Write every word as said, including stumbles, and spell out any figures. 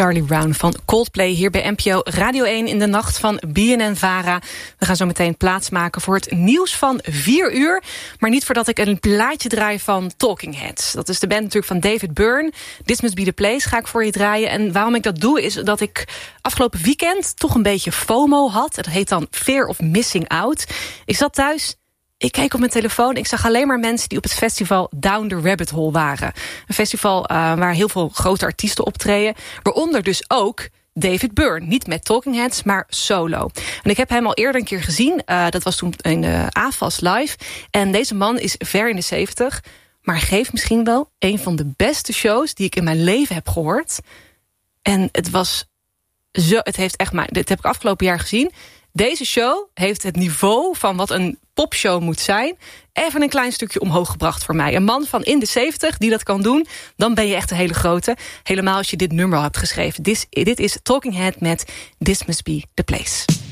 Charlie Brown van Coldplay hier bij N P O Radio één in de nacht van B N N-Vara. We gaan zo meteen plaatsmaken voor het nieuws van vier uur. Maar niet voordat ik een plaatje draai van Talking Heads. Dat is de band natuurlijk van David Byrne. This Must Be The Place ga ik voor je draaien. En waarom ik dat doe is dat ik afgelopen weekend toch een beetje FOMO had. Dat heet dan Fear of Missing Out. Ik zat thuis... Ik keek op mijn telefoon, ik zag alleen maar mensen die op het festival Down the Rabbit Hole waren. Een festival uh, waar heel veel grote artiesten optreden. Waaronder dus ook David Byrne. Niet met Talking Heads, maar solo. En ik heb hem al eerder een keer gezien. Uh, dat was toen in de A F A S Live. En deze man is ver in de zeventig. Maar geeft misschien wel een van de beste shows die ik in mijn leven heb gehoord. En het was zo, het heeft echt maar, dit heb ik afgelopen jaar gezien. Deze show heeft het niveau van wat een popshow moet zijn even een klein stukje omhoog gebracht voor mij. Een man van in de zeventig die dat kan doen, dan ben je echt een hele grote. Helemaal als je dit nummer hebt geschreven. Dit, dit is Talking Head met This Must Be The Place.